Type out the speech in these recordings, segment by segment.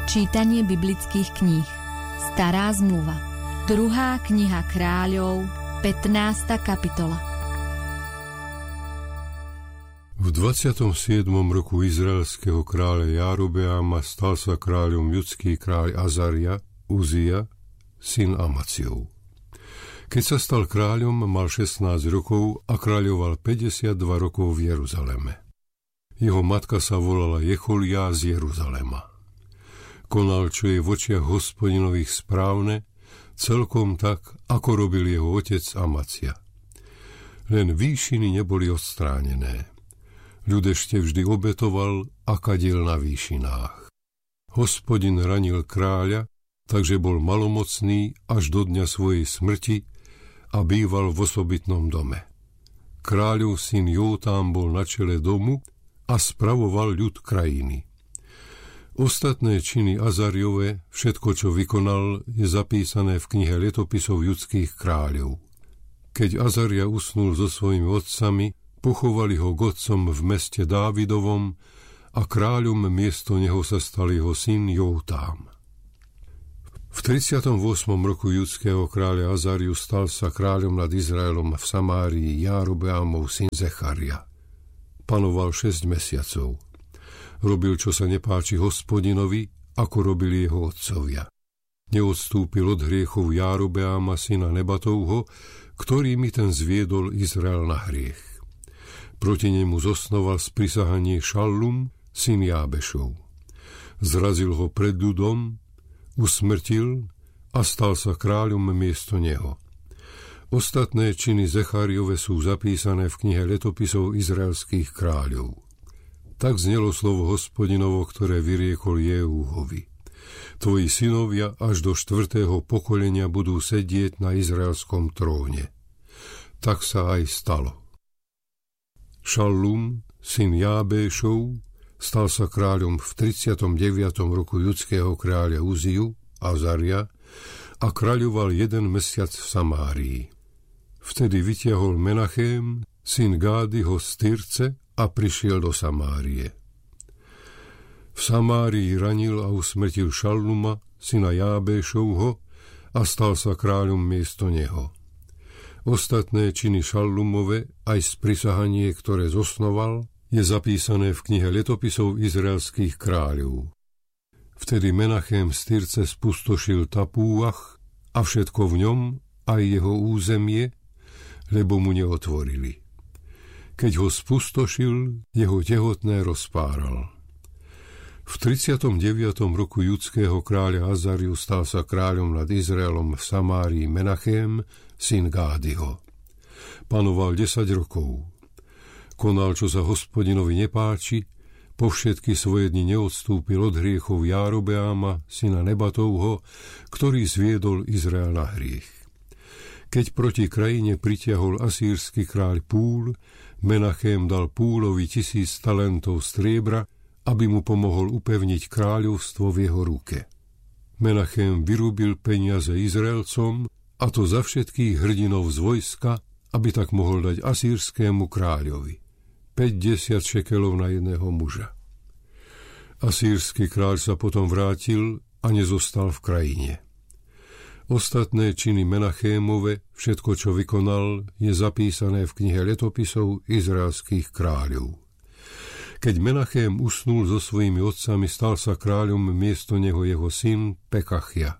Čítanie biblických kníh. Stará zmluva. 2. kniha Kráľov, 15. kapitola. V 27. roku izraelského kráľa Járobeáma stal sa kráľom judský kráľ Azaria, Uzia, syn Amaciov. Keď sa stal kráľom, mal 16 rokov a kráľoval 52 rokov v Jeruzaleme. Jeho matka sa volala Jecholia z Jeruzalema. Konal, čo je v očiach Hospodinových správne, celkom tak, ako robil jeho otec Amacia. Len výšiny neboli odstránené. Ľud ešte vždy obetoval a kadil na výšinách. Hospodin ranil kráľa, takže bol malomocný až do dňa svojej smrti a býval v osobitnom dome. Kráľov syn Jótam bol na čele domu a spravoval ľud krajiny. Ostatné činy Azariove, všetko, čo vykonal, je zapísané v knihe letopisov judských kráľov. Keď Azaria usnul so svojimi otcami, pochovali ho k otcom v meste Dávidovom a kráľom miesto neho sa stal jeho syn Jótam. V 38. roku judského kráľa Azariu stal sa kráľom nad Izraelom v Samárii Járobeámov syn Zecharia. Panoval 6 mesiacov. Robil, čo sa nepáči Hospodinovi, ako robili jeho otcovia. Neodstúpil od hriechov Járobeáma syna Nebatovho, ktorými ten zviedol Izrael na hriech. Proti nemu zosnoval sprisahanie Šallum, syn Jábešov. Zrazil ho pred ľudom, usmrtil a stal sa kráľom miesto neho. Ostatné činy Zechariove sú zapísané v knihe letopisov izraelských kráľov. Tak znelo slovo Hospodinovo, ktoré vyriekol Jehúhovi. Tvoji synovia až do 4. pokolenia budú sedieť na izraelskom tróne. Tak sa aj stalo. Šallum, syn Jábešov, stal sa kráľom v 39. roku judského kráľa Uziu, Azaria, a kráľoval 1 mesiac v Samárii. Vtedy vytiahol Menachem, syn Gádyho z Tyrce, a prišiel do Samárie. V Samárii ranil a usmrtil Šalluma, syna Jábešovho, a stal sa kráľom miesto neho. Ostatné činy Šallumove, aj sprisahanie, ktoré zosnoval, je zapísané v knihe letopisov izraelských kráľov. Vtedy Menachem z Tyrce spustošil Tapúach a všetko v ňom, aj jeho územie, lebo mu neotvorili. Keď ho spustošil, jeho tehotné rozpáral. V 39. roku judského kráľa Azariu stal sa kráľom nad Izraelom v Samárii Menachem, syn Gádyho. Panoval 10 rokov. Konal, čo sa Hospodinovi nepáči, po všetky svoje dni neodstúpil od hriechov Járobeáma, syna Nebatovho, ktorý zviedol Izrael na hriech. Keď proti krajine pritiahol asýrsky kráľ Púl, Menachem dal Púlovi 1000 talentov striebra, aby mu pomohol upevniť kráľovstvo v jeho ruke. Menachem vyrúbil peniaze Izraelcom, a to za všetkých hrdinov z vojska, aby tak mohol dať asýrskému kráľovi 50 šekelov na jedného muža. Asýrsky kráľ sa potom vrátil a nezostal v krajine. Ostatné činy Menachémove, všetko, čo vykonal, je zapísané v knihe letopisov izraelských kráľov. Keď Menachem usnul so svojimi otcami, stal sa kráľom miesto neho jeho syn Pekachia.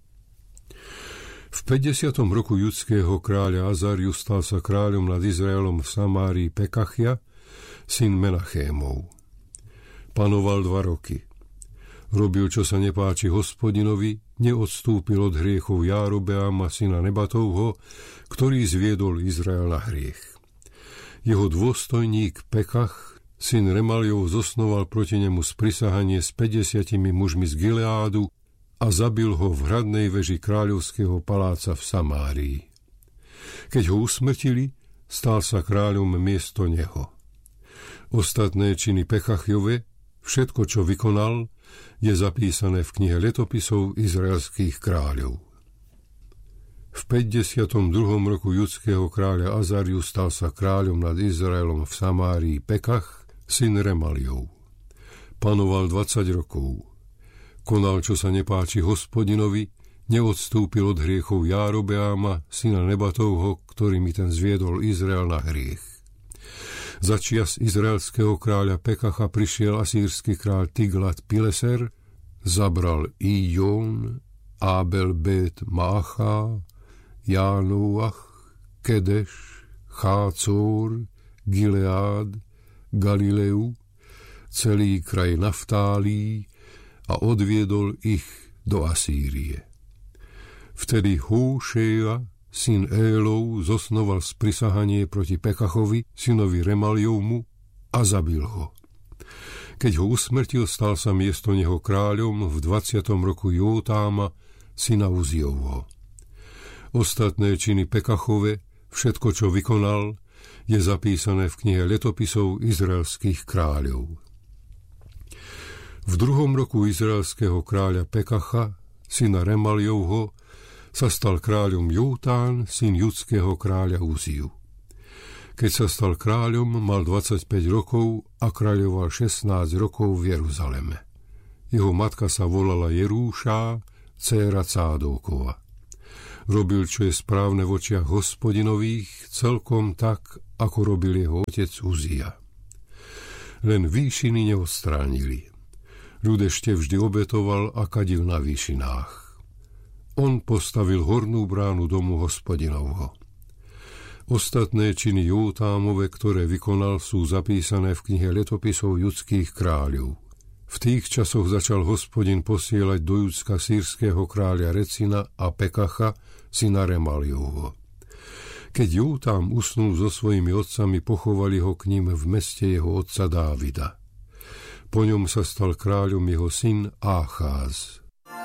V 50. roku judského kráľa Azariu stal sa kráľom nad Izraelom v Samárii Pekachia, syn Menachémov. Panoval 2 roky. Robil, čo sa nepáči Hospodinovi, neodstúpil od hriechov Járobeáma, syna Nebatovho, ktorý zviedol Izrael na hriech. Jeho dôstojník Pekach, syn Remaljov, zosnoval proti nemu sprisahanie s 50 mužmi z Gileádu a zabil ho v hradnej veži kráľovského paláca v Samárii. Keď ho usmrtili, stal sa kráľom miesto neho. Ostatné činy Pekachjove, všetko, čo vykonal, je zapísané v knihe letopisov izraelských kráľov. V 52. roku judského kráľa Azariu stal sa kráľom nad Izraelom v Samárii Pekach, syn Remaljov. Panoval 20 rokov. Konal, čo sa nepáči Hospodinovi, neodstúpil od hriechov Járobeáma, syna Nebatovho, ktorými ten zviedol Izrael na hriech. Za čias izraelského kráľa Pekacha prišiel asýrsky kráľ Tiglat-Pileser, zabral Ijón, Ábel Bet Mácha, Jánuach, Kedeš, Chácor, Gileád, Galileu, celý kraj Naftálí a odviedol ich do Asýrie. Vtedy Húšeja, syn Élov, zosnoval sprisahanie proti Pekachovi, synovi Remaliovmu, a zabil ho. Keď ho usmrtil, stal sa miesto neho kráľom v 20. roku Jótáma, syna Uzijovho. Ostatné činy Pekachove, všetko, čo vykonal, je zapísané v knihe letopisov izraelských kráľov. V 2. roku izraelského kráľa Pekacha, syna Remaliovho, sa stal kráľom Jótán, syn judského kráľa Uziu. Keď sa stal kráľom, mal 25 rokov a kráľoval 16 rokov v Jeruzaleme. Jeho matka sa volala Jerúša, dcéra Cádókova. Robil, čo je správne v očiach Hospodinových, celkom tak, ako robil jeho otec Uzia. Len výšiny neodstránili. Ľud ešte vždy obetoval a kadil na výšinách. On postavil hornú bránu domu Hospodinovho. Ostatné činy Jótámove, ktoré vykonal, sú zapísané v knihe letopisov judských kráľov. V tých časoch začal Hospodin posielať do Judska sýrskeho kráľa Recina a Pekacha, syna Remaliovho. Keď Jótám usnul so svojimi otcami, pochovali ho k ním v meste jeho otca Dávida. Po ňom sa stal kráľom jeho syn Ácház.